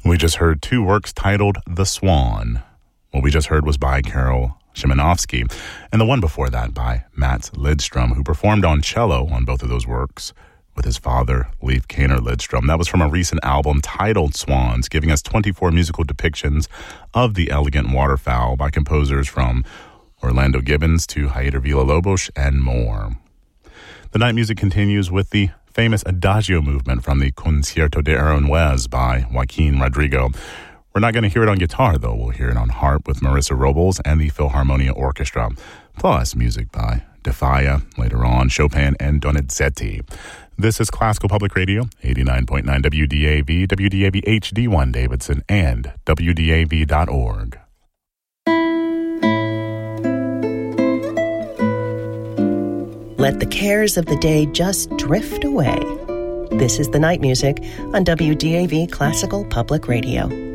We just heard two works titled The Swan. What we just heard was by Karol Szymanowski, and the one before that by Mats Lidstrom, who performed on cello on both of those works with his father, Leif Kaner Lidstrom. That was from a recent album titled Swans, giving us 24 musical depictions of the elegant waterfowl by composers from Orlando Gibbons to Heitor Villa-Lobos and more. The night music continues with the famous Adagio movement from the Concierto de Aranjuez by Joaquin Rodrigo. We're not going to hear it on guitar, though. We'll hear it on harp with Marissa Robles and the Philharmonia Orchestra, plus music by De Falla, later on Chopin and Donizetti. This is Classical Public Radio, 89.9 WDAV, WDAV HD1 Davidson, and WDAV.org. Let the cares of the day just drift away. This is the night music on WDAV Classical Public Radio.